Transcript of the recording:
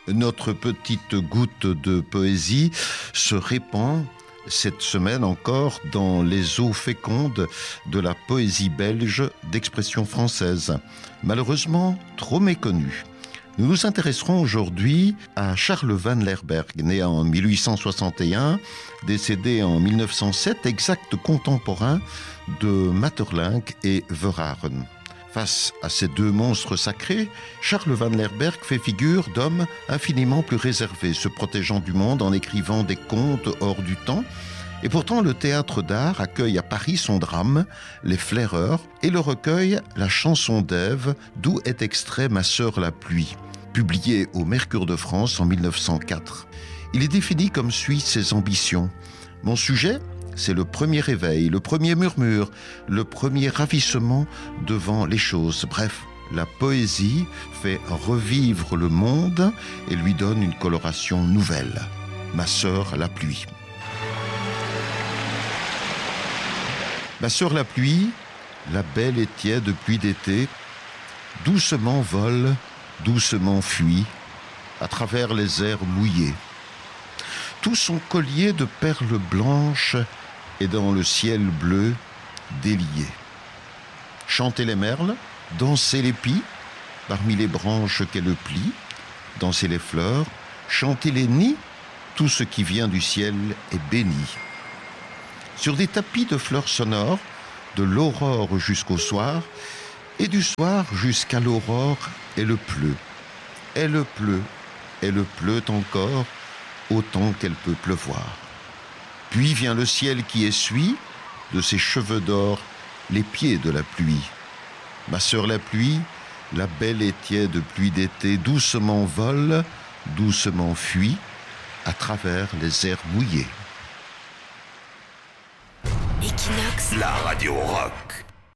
Notre petite goutte de poésie se répand cette semaine encore dans les eaux fécondes de la poésie belge d'expression française, malheureusement trop méconnue. Nous nous intéresserons aujourd'hui à Charles van Lerberghe, né en 1861, décédé en 1907, exact contemporain de Maeterlinck et Verhaeren. Face à ces deux monstres sacrés, Charles van Lerberghe fait figure d'homme infiniment plus réservé, se protégeant du monde en écrivant des contes hors du temps. Et pourtant, le théâtre d'art accueille à Paris son drame, Les Flaireurs, et le recueil La chanson d'Ève, d'où est extrait Ma sœur la pluie, publié au Mercure de France en 1904. Il est défini comme suit ses ambitions. Mon sujet, c'est le premier réveil, le premier murmure, le premier ravissement devant les choses. Bref, la poésie fait revivre le monde et lui donne une coloration nouvelle. Ma sœur la pluie. Ma sœur la pluie, la belle et tiède pluie d'été, doucement vole, doucement fuit, à travers les airs mouillés. Tout son collier de perles blanches est dans le ciel bleu délié. Chanter les merles, danser les pies, parmi les branches qu'elle plie, danser les fleurs, chanter les nids, tout ce qui vient du ciel est béni. Sur des tapis de fleurs sonores, de l'aurore jusqu'au soir, et du soir jusqu'à l'aurore, elle pleut. Elle pleut, elle pleut encore, autant qu'elle peut pleuvoir. Puis vient le ciel qui essuie, de ses cheveux d'or, les pieds de la pluie. Ma sœur la pluie, la belle et tiède pluie d'été, doucement vole, doucement fuit, à travers les airs mouillés. Equinox, la radio rock.